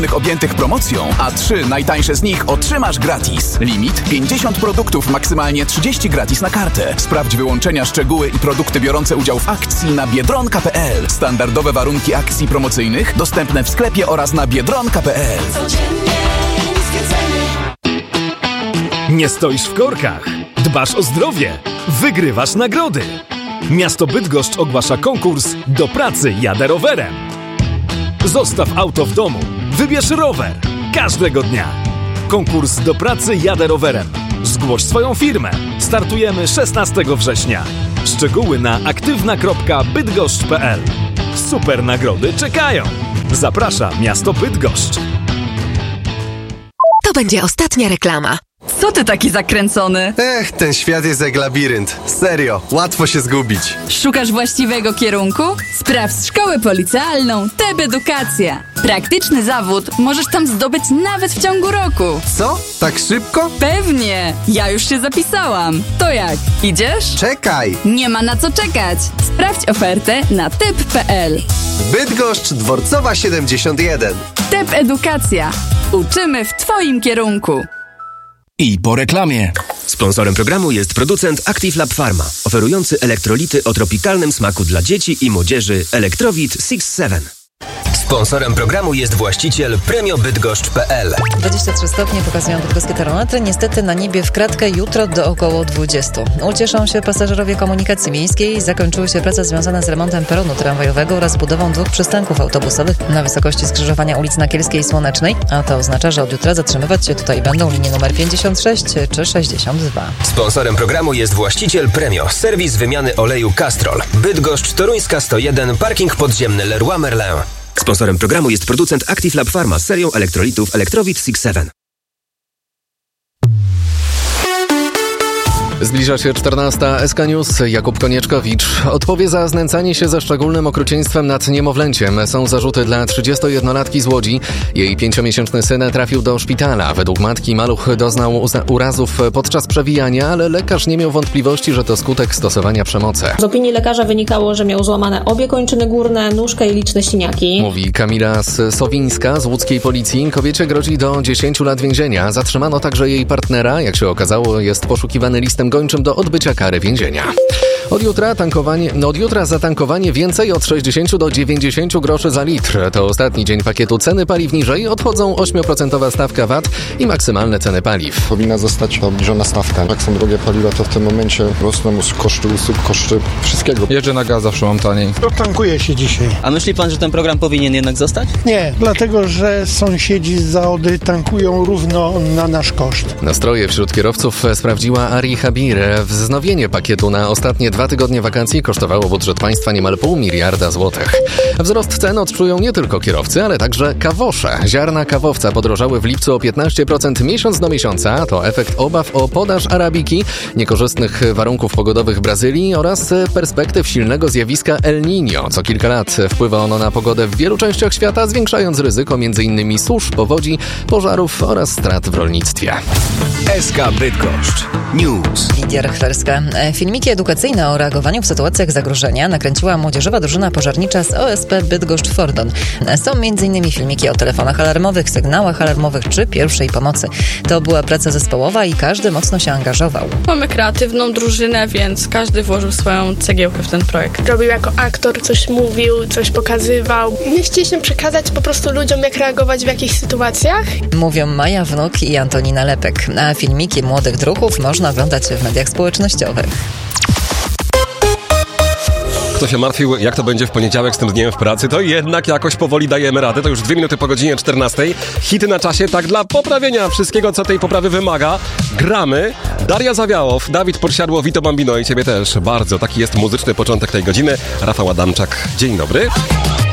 objętych promocją, a 3 najtańsze z nich otrzymasz gratis. Limit 50 produktów, maksymalnie 30 gratis na kartę. Sprawdź wyłączenia, szczegóły i produkty biorące udział w akcji na biedronka.pl. Standardowe warunki akcji promocyjnych dostępne w sklepie oraz na biedronka.pl. Nie stoisz w korkach, dbasz o zdrowie, wygrywasz nagrody. Miasto Bydgoszcz ogłasza konkurs Do pracy jadę rowerem. Zostaw auto w domu, wybierz rower każdego dnia. Konkurs Do pracy jadę rowerem. Zgłoś swoją firmę. Startujemy 16 września. Szczegóły na aktywna.bydgoszcz.pl. Super nagrody czekają. Zaprasza miasto Bydgoszcz. To będzie ostatnia reklama. Co ty taki zakręcony? Ten świat jest jak labirynt. Serio, łatwo się zgubić. Szukasz właściwego kierunku? Sprawdź szkołę policealną TEB Edukacja. Praktyczny zawód możesz tam zdobyć nawet w ciągu roku. Co? Tak szybko? Pewnie! Ja już się zapisałam. To jak? Idziesz? Czekaj! Nie ma na co czekać. Sprawdź ofertę na teb.pl. Bydgoszcz, Dworcowa 71. TEB Edukacja. Uczymy w twoim kierunku. I po reklamie. Sponsorem programu jest producent Active Lab Pharma, oferujący elektrolity o tropikalnym smaku dla dzieci i młodzieży Electrowit 6-7. Sponsorem programu jest właściciel premiobydgoszcz.pl. 23 stopnie pokazują bydgoskie termometry. Niestety na niebie w kratkę jutro do około 20. Ucieszą się pasażerowie komunikacji miejskiej. Zakończyły się prace związane z remontem peronu tramwajowego oraz budową 2 przystanków autobusowych na wysokości skrzyżowania ulic Nakielskiej i Słonecznej. A to oznacza, że od jutra zatrzymywać się tutaj będą linie numer 56 czy 62. Sponsorem programu jest właściciel Premio, serwis wymiany oleju Castrol. Bydgoszcz, Toruńska 101, parking podziemny Leroy Merlin. Sponsorem programu jest producent Active Lab Pharma z serią elektrolitów Electrowit 6-7. Zbliża się 14. SK News. Jakub Konieczkowicz odpowie za znęcanie się ze szczególnym okrucieństwem nad niemowlęciem. Są zarzuty dla 31-latki z Łodzi. Jej 5-miesięczny syn trafił do szpitala. Według matki maluch doznał urazów podczas przewijania, ale lekarz nie miał wątpliwości, że to skutek stosowania przemocy. Z opinii lekarza wynikało, że miał złamane obie kończyny górne, nóżkę i liczne siniaki. Mówi Kamila Sowińska z łódzkiej policji. Kobiecie grozi do 10 lat więzienia. Zatrzymano także jej partnera. Jak się okazało, jest poszukiwany listem gończym do odbycia kary więzienia. Od jutra zatankowanie więcej od 60 do 90 groszy za litr. To ostatni dzień pakietu ceny paliw niżej. Odchodzą 8% stawka VAT i maksymalne ceny paliw. Powinna zostać obniżona stawka. Jak są drogie paliwa, to w tym momencie rosną koszty usług, koszty wszystkiego. Jeżdżę na gaz, zawsze mam taniej. Tankuje się dzisiaj. A myśli pan, że ten program powinien jednak zostać? Nie, dlatego że sąsiedzi z Zaody tankują równo na nasz koszt. Nastroje wśród kierowców sprawdziła Ari Habir. Wznowienie pakietu na ostatnie 2 tygodnie wakacji kosztowało budżet państwa niemal 0,5 miliarda złotych. Wzrost cen odczują nie tylko kierowcy, ale także kawosze. Ziarna kawowca podrożały w lipcu o 15% miesiąc do miesiąca. To efekt obaw o podaż arabiki, niekorzystnych warunków pogodowych w Brazylii oraz perspektyw silnego zjawiska El Niño. Co kilka lat wpływa ono na pogodę w wielu częściach świata, zwiększając ryzyko m.in. susz, powodzi, pożarów oraz strat w rolnictwie. SK Bydgoszcz News. Lidia Rechwerska. Filmiki edukacyjne o reagowaniu w sytuacjach zagrożenia nakręciła młodzieżowa drużyna pożarnicza z OSP Bydgoszcz-Fordon. Są m.in. filmiki o telefonach alarmowych, sygnałach alarmowych czy pierwszej pomocy. To była praca zespołowa i każdy mocno się angażował. Mamy kreatywną drużynę, więc każdy włożył swoją cegiełkę w ten projekt. Robił jako aktor, coś mówił, coś pokazywał. My chcieliśmy przekazać po prostu ludziom, jak reagować w jakichś sytuacjach. Mówią Maja Wnuk i Antonina Lepek. A filmiki młodych druhów można oglądać w mediach społecznościowych. Kto się martwił, jak to będzie w poniedziałek z tym dniem w pracy, to jednak jakoś powoli dajemy radę. To już 2 minuty po godzinie 14. Hity na czasie, tak dla poprawienia wszystkiego, co tej poprawy wymaga. Gramy. Daria Zawiałow, Dawid Podsiadło, Vito Bambino i ciebie też bardzo. Taki jest muzyczny początek tej godziny. Rafał Adamczak, dzień dobry.